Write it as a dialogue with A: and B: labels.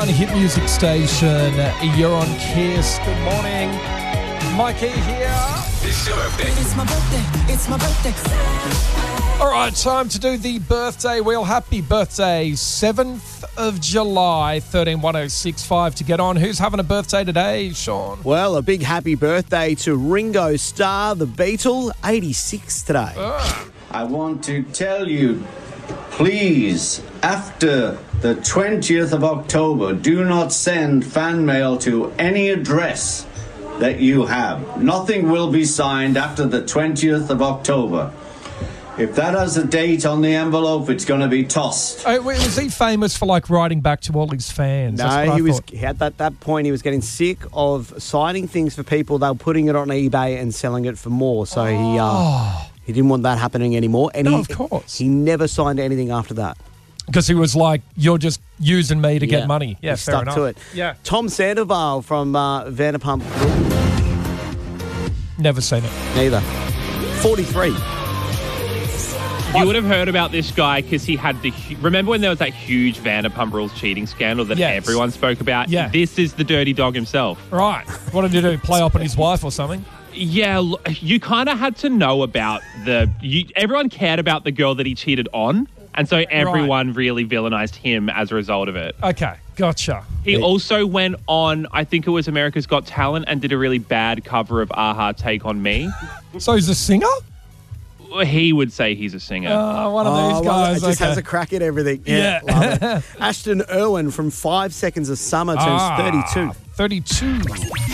A: one hit music station. You're on Kiss. Good morning. Mikey here.
B: It's your birthday.
C: It's my birthday. It's my birthday.
A: All right, time to do the birthday wheel. Happy birthday, 7th of July, 131065 to get on. Who's having a birthday today, Sean?
D: Well, a big happy birthday to Ringo Starr, the Beatle, 86 today.
E: I want to tell you, please, after the 20th of October, do not send fan mail to any address that you have. Nothing will be signed after the 20th of October. If that has a date on the envelope, it's going to be tossed.
A: Oh, was he famous for like writing back to all his fans? That's what
D: No,
A: I
D: he was
A: thought.
D: at that point. He was getting sick of signing things for people. They were putting it on eBay and selling it for more. So he didn't want that happening anymore. And
A: No, of course.
D: he never signed anything after that.
A: Because he was like, you're just using me to get money. Yeah,
D: he
A: fair
D: stuck
A: enough.
D: to it.
A: Yeah.
D: Tom Sandoval from Vanderpump.
A: Never seen it.
D: Neither. 43.
F: You would have heard about this guy because he had remember when there was that huge Vanderpump Rules cheating scandal that
A: Yes.
F: everyone spoke about?
A: Yeah.
F: This is the dirty dog himself.
A: Right. What did he do? Play up on his wife or something?
F: Yeah, you kind of had to know about everyone cared about the girl that he cheated on, and so everyone really villainized him as a result of it.
A: Okay, gotcha.
F: He also went on, I think it was America's Got Talent, and did a really bad cover of Aha Take On Me.
A: So he's a singer?
F: He would say he's a singer.
A: One of these
D: Well,
A: guys.
D: it just
A: okay.
D: has a crack at everything.
A: Yeah.
D: Love it. Ashton Irwin from 5 Seconds of Summer turns 32.
A: 32.